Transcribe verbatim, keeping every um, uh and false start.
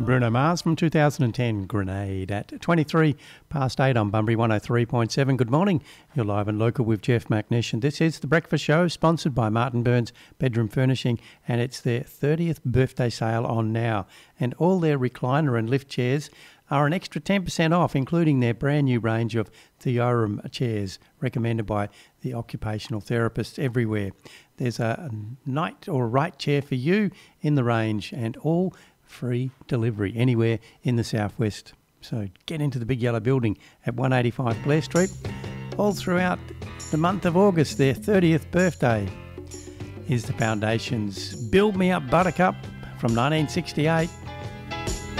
Bruno Mars from two thousand ten, Grenade, at twenty-three past eight on Bunbury one oh three point seven. Good morning. You're live and local with Jeff McNish, and this is The Breakfast Show, sponsored by Martin Burns Bedroom Furnishing, and it's their thirtieth birthday sale on now. And all their recliner and lift chairs are an extra ten percent off, including their brand new range of Theorem chairs, recommended by the occupational therapists everywhere. There's a night or a right chair for you in the range, and all free delivery anywhere in the southwest. So get into the big yellow building at one eighty-five Blair Street. All throughout the month of August, their thirtieth birthday is the Foundations' Build Me Up Buttercup from nineteen sixty-eight.